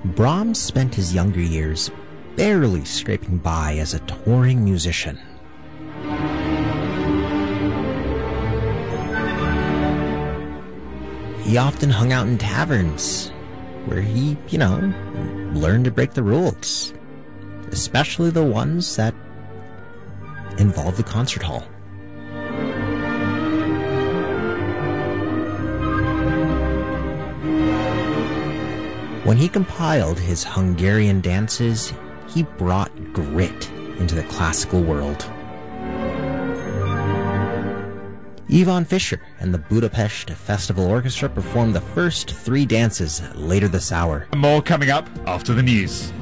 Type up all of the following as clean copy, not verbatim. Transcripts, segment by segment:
Brahms spent his younger years barely scraping by as a touring musician. He often hung out in taverns where he, learned to break the rules, especially the ones that involve the concert hall. When he compiled his Hungarian dances, he brought grit into the classical world. Ivan Fischer and the Budapest Festival Orchestra performed the first 3 dances later this hour. More coming up after the news.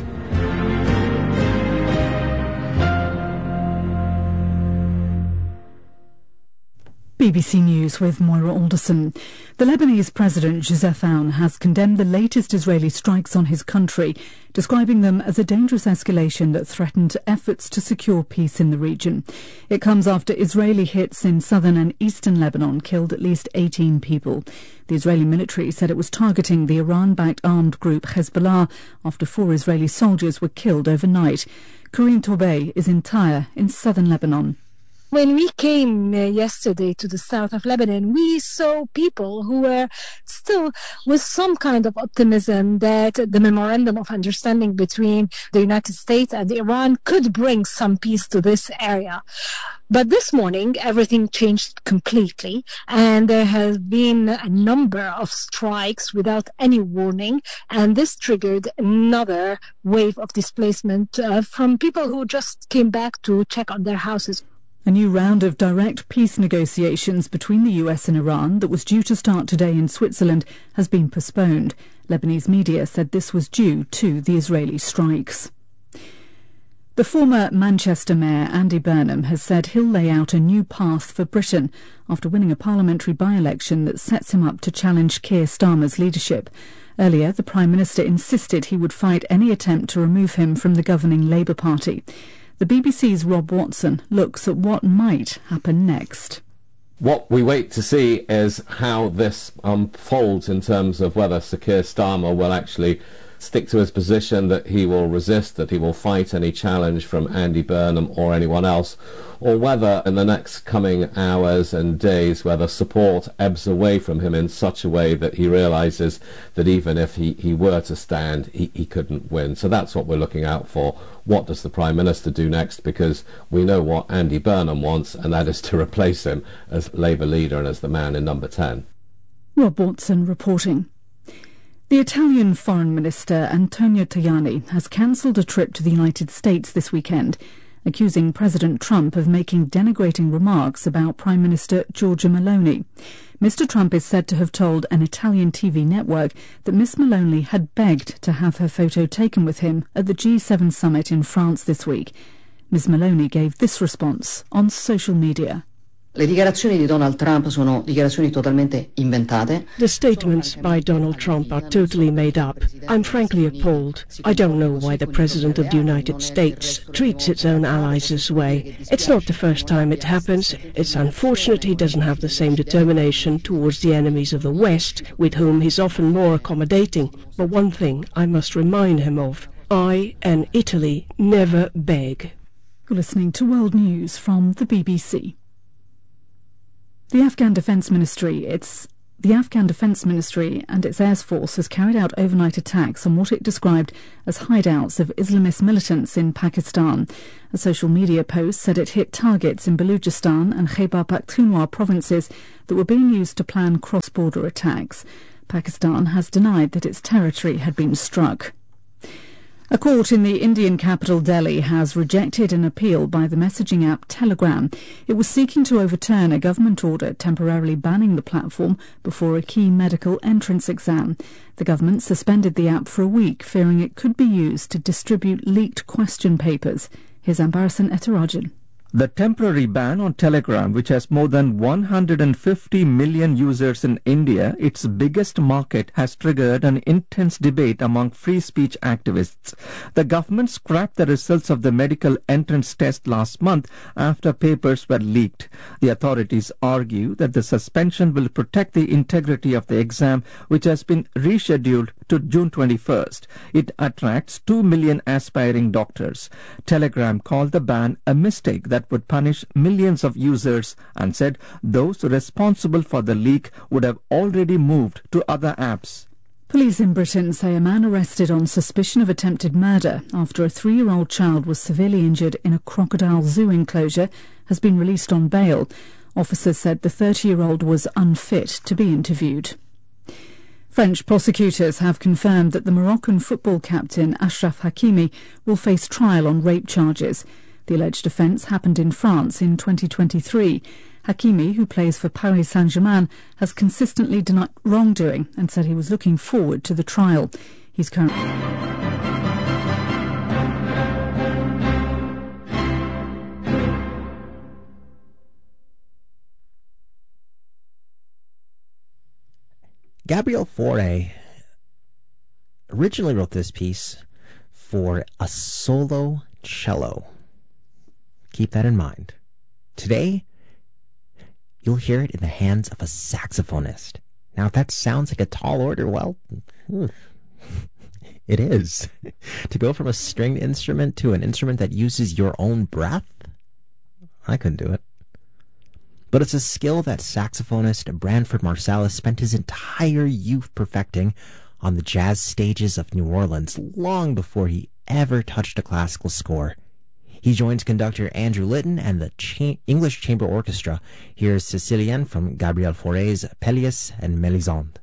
BBC News with Moira Alderson. The Lebanese President Joseph Aoun has condemned the latest Israeli strikes on his country, describing them as a dangerous escalation that threatened efforts to secure peace in the region. It comes after Israeli hits in southern and eastern Lebanon killed at least 18 people. The Israeli military said it was targeting the Iran-backed armed group Hezbollah after 4 Israeli soldiers were killed overnight. Corinne Torbay is in Tyre in southern Lebanon. When we came yesterday to the south of Lebanon, we saw people who were still with some kind of optimism that the memorandum of understanding between the United States and Iran could bring some peace to this area. But this morning, everything changed completely, and there has been a number of strikes without any warning, and this triggered another wave of displacement from people who just came back to check on their houses. A new round of direct peace negotiations between the US and Iran that was due to start today in Switzerland has been postponed. Lebanese media said this was due to the Israeli strikes. The former Manchester Mayor Andy Burnham has said he'll lay out a new path for Britain after winning a parliamentary by-election that sets him up to challenge Keir Starmer's leadership. Earlier, the Prime Minister insisted he would fight any attempt to remove him from the governing Labour Party. The BBC's Rob Watson looks at what might happen next. What we wait to see is how this unfolds in terms of whether Sir Keir Starmer will actually stick to his position, that he will resist, that he will fight any challenge from Andy Burnham or anyone else, or whether in the next coming hours and days whether support ebbs away from him in such a way that he realises that even if he were to stand, he couldn't win. So that's what we're looking out for. What does the Prime Minister do next? Because we know what Andy Burnham wants, and that is to replace him as Labour leader and as the man in number 10. Rob Watson reporting. The Italian Foreign Minister Antonio Tajani has cancelled a trip to the United States this weekend, accusing President Trump of making denigrating remarks about Prime Minister Giorgia Meloni. Mr. Trump is said to have told an Italian TV network that Miss Meloni had begged to have her photo taken with him at the G7 summit in France this week. Ms. Meloni gave this response on social media. Le dichiarazioni di Donald Trump sono dichiarazioni totalmente inventate. The statements by Donald Trump are totally made up. I'm frankly appalled. I don't know why the President of the United States treats its own allies this way. It's not the first time it happens. It's unfortunate he doesn't have the same determination towards the enemies of the West, with whom he's often more accommodating. But one thing I must remind him of: I and Italy never beg. You're listening to World News from the BBC. The Afghan Defence Ministry and its Air Force has carried out overnight attacks on what it described as hideouts of Islamist militants in Pakistan. A social media post said it hit targets in Balochistan and Khyber Pakhtunkhwa provinces that were being used to plan cross-border attacks. Pakistan has denied that its territory had been struck. A court in the Indian capital Delhi has rejected an appeal by the messaging app Telegram. It was seeking to overturn a government order temporarily banning the platform before a key medical entrance exam. The government suspended the app for a week, fearing it could be used to distribute leaked question papers. Here's Ambarasan Ethirajan. The temporary ban on Telegram, which has more than 150 million users in India, its biggest market, has triggered an intense debate among free speech activists. The government scrapped the results of the medical entrance test last month after papers were leaked. The authorities argue that the suspension will protect the integrity of the exam, which has been rescheduled to June 21st. It attracts 2 million aspiring doctors. Telegram called the ban a mistake that would punish millions of users and said those responsible for the leak would have already moved to other apps. Police in Britain say a man arrested on suspicion of attempted murder after a 3-year-old child was severely injured in a crocodile zoo enclosure has been released on bail. Officers said the 30-year-old was unfit to be interviewed. French prosecutors have confirmed that the Moroccan football captain Achraf Hakimi will face trial on rape charges. The alleged offence happened in France in 2023. Hakimi, who plays for Paris Saint-Germain, has consistently denied wrongdoing and said he was looking forward to the trial. He's currently... Gabrielle Fauré originally wrote this piece for a solo cello. Keep that in mind. Today, you'll hear it in the hands of a saxophonist. Now, if that sounds like a tall order, well, it is. To go from a stringed instrument to an instrument that uses your own breath, I couldn't do it. But it's a skill that saxophonist Branford Marsalis spent his entire youth perfecting on the jazz stages of New Orleans long before he ever touched a classical score. He joins conductor Andrew Litton and the English Chamber Orchestra. Here's Sicilienne from Gabrielle Fauré's Pelléas and Mélisande.